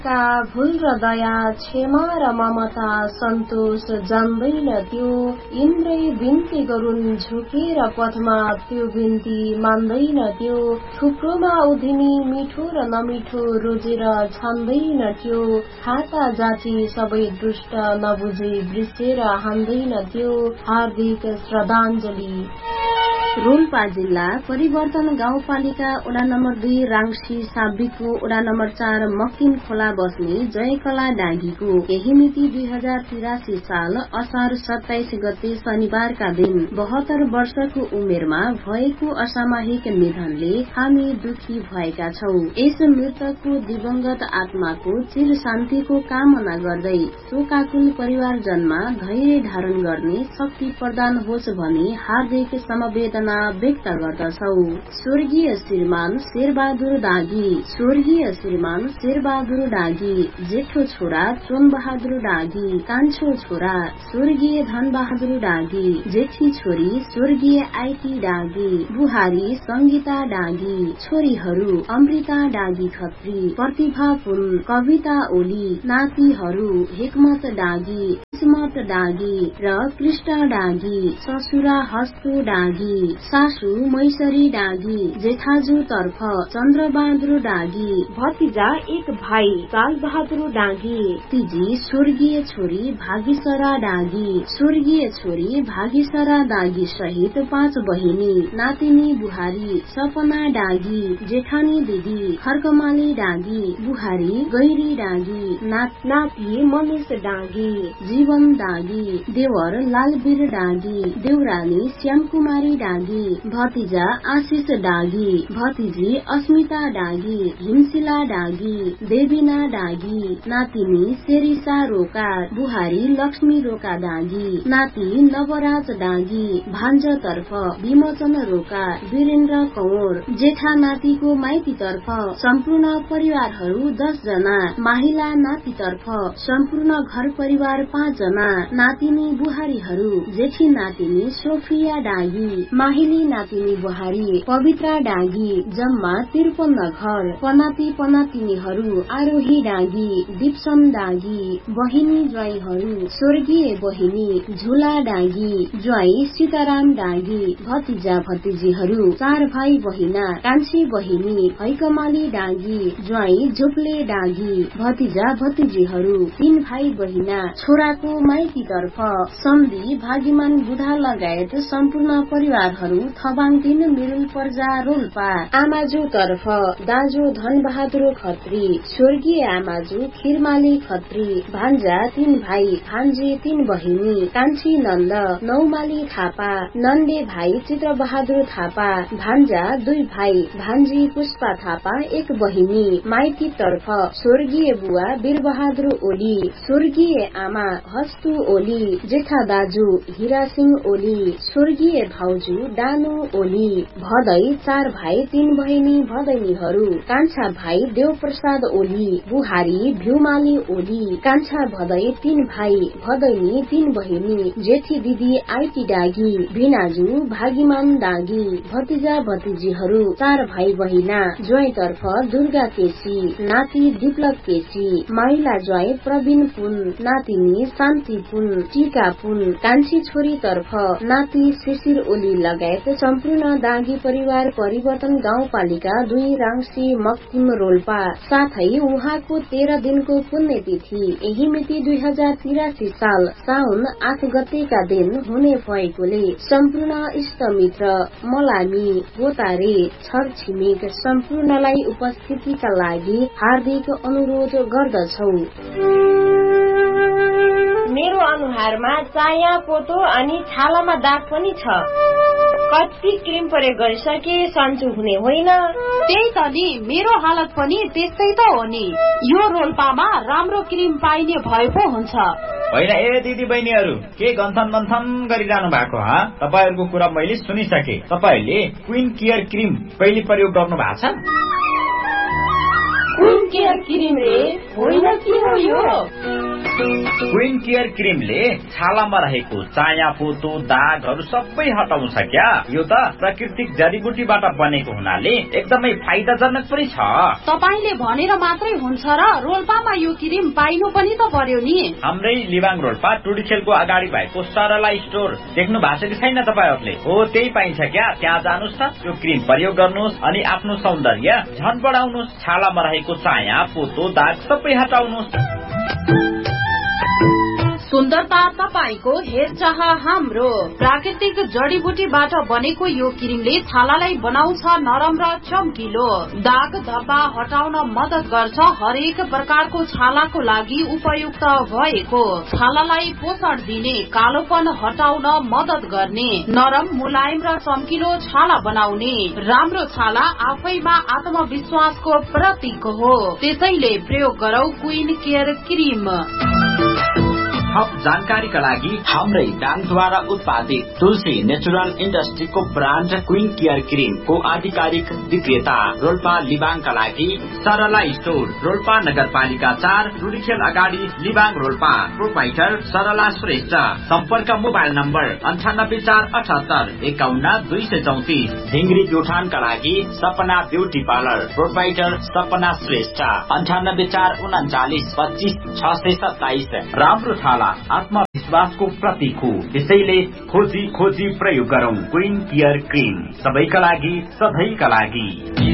का भुल र दया क्षमा र ममता सन्तोष जान्दैन त्यो इन्द्रै बिन्ती गरून् झुकेर पथमा त्यो बिन्ती मान्दैन त्यो थुप्रोमा उधिनी मिठो र नमिठो रोजेर छान्दैन त्यो खाता जाति सबै दुष्ट नबुझे बिर्सेर हान्दैन त्यो हार्दिक श्रद्धाञ्जली। रोल्पा जिल्ला परिवर्तन गाउँपालिका वडा नम्बर 2 राङ्सी साब्बीको वडा नम्बर 4 मक्किम खोला बस्ने जयकला डाँगीको यही मिति 2083 साल असार 27 गते शनिबारका दिन 72 वर्षको उमेरमा भएको असामयिक निधनले हामी दुखी भएका छौं। यस मृतकको दिवंगत आत्माको चिर शान्तिको कामना गर्दै शोकाकुल परिवारजनमा धैर्य धारण गर्ने शक्ति प्रदान होस् भनी हार्दिक समवेदना व्यक्त गर्दछौ। स्वर्गीय श्रीमान शेरबहादुर डाँगी, स्वर्गीय श्रीमान शेरबहादुर डाँगी जेठो छोरा चोनबहादुर डाँगी, कान्छो छोरा स्वर्गीय धनबहादुर डाँगी, जेठी छोरी स्वर्गीय आइटी डाँगी, बुहारी संगीता डाँगी, छोरीहरू अमृता डाँगी खत्री, प्रतिभा पुन, कविता ओली, नातिहरू हिकमत डाँगी, किस्मत डाँगी र कृष्ण डाँगी, ससुरा हस्तु डाँगी, सासू मैसरी डाँगी, जेठाजु तर्फ चन्द्रबहादुर डाँगी, भतिजा एक भाइ कालबहादुर डाँगी, तिजी स्वर्गीय छोरी भागीसरा डाँगी, स्वर्गीय छोरी भागीसरा डाँगी सहित 5 बहिनी, नातिनी बुहारी सपना डाँगी, जेठानी दिदी खर्कमाली डाँगी, बुहारी गैरी डाँगी, नाति मनिष डाँगी, जीवन डाँगी, देवर लालवीर डाँगी, देउरानी श्यामकुमारी डाँगी, भतिजा आशिष डाँगी, भतिजी अस्मिता डाँगी, हिमशिला डाँगी, देवीना डाँगी, नातिनी शेरिसा रोका, बुहारी लक्ष्मी रोका डाँगी, नाति नवराज डाँगी, भान्जा तर्फ विमोचन रोका, वीरेन्द्र कौर, जेठा नातिको माइती तर्फ सम्पूर्ण परिवारहरू 10 जना, माहिला नाति तर्फ सम्पूर्ण घर परिवार 5 जना, नातिनी बुहारीहरू जेठी नातिनी सोफिया डाँगी, माहिली नातिनी बुहारी पवित्रा डाँगी, जम्मा 53 घर, पनाती पनातिनीहरू आरोही डाँगी, दिप्सन डाँगी, बहिनी ज्वाइँहरू स्वर्गीय बहिनी झुला डाँगी, ज्वाइँ सीताराम डाँगी, भतिजा भतिजीहरू 4 भाइ बहिना, कान्छी बहिनी हैकमाली डाँगी, ज्वाइँ झुप्ले डाँगी, भतिजा भतिजीहरू 3 भाइ बहिना, छोराको माइती तर्फ सम्धी भागीमान बुढा लगायत सम्पूर्ण परिवारहरू थबाङ 3 मिरुल पर्जा रोल्पा, आमाजु तर्फ दाजु धनबहादुर खत्री, स्वर्गीय आमाजु खिरमाली खत्री, भान्जा 3 भाइ, भान्जी 3 बहिनी, कान्छी नन्द नौमाली थापा, नन्दे भाइ चित्रबहादुर थापा, भान्जा 2 भाइ, भान्जी पुष्पा थापा 1 बहिनी, माइती तर्फ स्वर्गीय बुवा वीरबहादुर ओली, स्वर्गीय आमा हस्तु ओली, जेठा दाजु हिरासिंह ओली, स्वर्गीय भाउजू डानु ओली, भदै 4 भाइ 3 बहिनी भदैनीहरू, कान्छा भाइ देवप्रसाद ओली, बुहारी भ्युमाली ओली, कान्छा भदै 3 भाइ, भदैनी 3 बहिनी, जेठी दिदी आइटी डाँगी, भिनाजु भागीमान डाँगी, भतिजा भतिजीहरू 4 भाइ बहिना, ज्वाइँ तर्फ दुर्गा केसी, नाति दिपलक केसी, माइला ज्वाइँ प्रवीण पुन, नातिनी शान्ति पुन, टीका पुन, कान्छी छोरी तर्फ नाति शिशिर ओली लगायत सम्पूर्ण डाँगी परिवार परिवर्तन गाउँपालिका 2 राङ्सी मक्किम रोल्पा, साथै उहाँको 13 दिनको पुण्यतिथि यही मिति 2083 साल साउन 8 गतेका दिन हुने भएकोले सम्पूर्ण इष्टमित्र मलामी गोतारे छरछिमेक सम्पूर्णलाई उपस्थितिका लागि हार्दिक अनुरोध गर्दछौ। मेरो अनुहारमा चाया पोतो अनि छालामा दाग पनि छ। कति क्रिम प्रयोग गरिसके सन्चो हुने होइन। त्यही त नि, मेरो हालत पनि त्यस्तै त हो नि। यो रोल्पामा राम्रो क्रिम पाइने भए पो हुन्छ। होइन ए दिदी बहिनीहरू, के गन्थन मन्थन गरिरहनु भएको ह? तपाईहरुको कुरा मैले सुनिसके। तपाईहरुले क्वीन केयर क्रिम कहिले प्रयोग गर्नु भएको छ? क्वीन केयर क्रिम रे होइन के हो यो? क्वीन केयर क्रिमले छालामा रहेको चाया पोतो दागहरू सबै हटाउँछ क्या। यो त प्राकृतिक जडीबुटीबाट बनेको हुनाले एकदमै फाइदाजनक पनि छ। तपाईले भनेर मात्रै हुन्छ र रोल्पामा यो क्रिम पाइनु पनि त पर्यो नि। हाम्रै लिबाङ रोल्पा टुडीखेलको अगाडि भएको सरला स्टोर देख्नु भएको छ कि छैन तपाईहरुले? हो त्यही पाइन्छ क्या। त्यहाँ जानुस् त, यो क्रिम प्रयोग गर्नुहोस् अनि आफ्नो सौन्दर्य झन बढाउनुहोस्। छालामा रहेको चाया पोतो दाग सबै हटाउनुहोस्। सुन्दरता तपाईको हेरचाह हाम्रो। प्राकृतिक जडीबुटीबाट बनेको यो क्रिमले छालालाई बनाउँछ नरम र चम्किलो। दाग धब्बा हटाउन मदत गर्छ। हरेक प्रकारको छालाको लागि उपयुक्त भएको, छालालाई पोषण दिने, कालोपन हटाउन मदद गर्ने, नरम मुलायम र चम्किलो छाला बनाउने। राम्रो छाला आफैमा आत्मविश्वासको प्रतीक हो। त्यसैले प्रयोग गरौ क्वीन केयर क्रिम। थप जानकारीका लागि हाम्रै ब्याङ्कद्वारा उत्पादित तुलसी natural इन्डस्ट्रीको brand queen care cream को आधिकारिक विक्रेता रोल्पा लिबाङका लागि सरला स्टोर, रोल्पा नगरपालिका 4, टुडीखेल अगाडि लिबाङ रोल्पा। प्रोपाइटर सरला श्रेष्ठ। सम्पर्क मोबाइल नम्बर 9848 51 234। ढिङ्ग्री प्युठानका लागि सपना ब्युटी पार्लर, प्रोपाइटर सपना श्रेष्ठ। 9849 25 627। राम्रो छाला आत्मविश्वासको प्रतीक हो। त्यसैले खोजी खोजी प्रयोग गरौं क्वीन केयर क्रिम। सबैका लागि, सधैँका लागि।